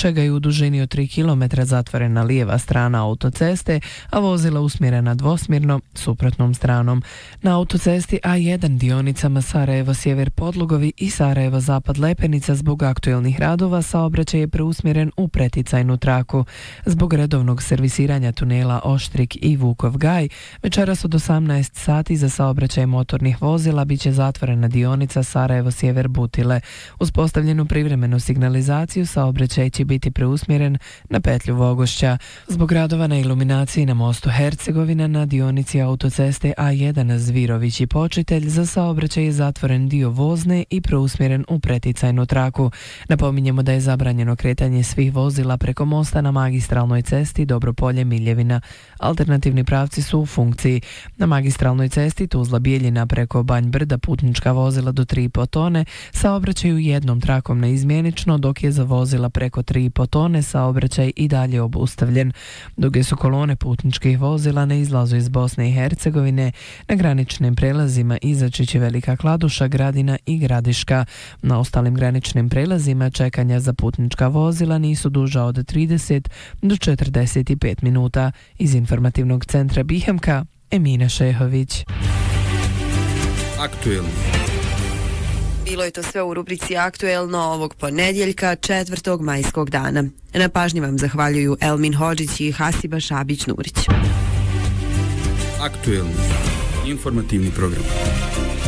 čega je u dužini od 3 km zatvorena lijeva strana autoceste, a vozila usmjerena dvosmjerno suprotnom stranom. Na autocesti A1 dionicama Sarajevo-Sjever Podlugovi i Sarajevo-Zapad Lepenica zbog aktuelnih radova saobraćaj je preusmjeren u preticajnu traku. Zbog redovnog servisiranja tunela Oštrik i Vukov Gaj, večeras od 18 sati za saobraćaj motornih vozila biće zatvorena dionica Sarajevo-Sjever Butile. Uz postavljenu privremenu signalizaciju saobraćaj će biti preusmjeren na petlju Vogošća. Zbog radova na iluminaciji na mostu Hercegovina na dionici autoceste A1 Zvirović i Počitelj za saobraćaj je zatvoren dio vozne i preusmjeren u preticajnu traku. Napominjemo da je zabranjeno kretanje svih vozila preko mosta na magistralnoj cesti Dobropolje-Miljevina. Alternativni pravci su u funkciji. Na magistralnoj cesti Tuzla-Bijeljina preko Banj Brda putnička vozila do 3,5 tone saobraćaju jednom trakom neizmjenično, dok je za vozila preko 3,5 tone saobraćaj i dalje obustavljen. Duge su kolone putničkih vozila na izlazu iz Bosne i Hercegovine na graničnim prelazima Izačić, Velika Kladuša, Gradina i Gradiška. Na ostalim graničnim prelazima čekanja za putnička vozila nisu duža od 30 do 45 minuta. Iz informativnog centra Bihemka, Emina Šehović. Aktuelno. Bilo je to sve u rubrici Aktuelno ovog ponedjeljka, 4. majskog dana. Na pažnji vam zahvaljuju Elmin Hodžić i Hasiba Šabić-Nurić. Aktuelno. Informativni program.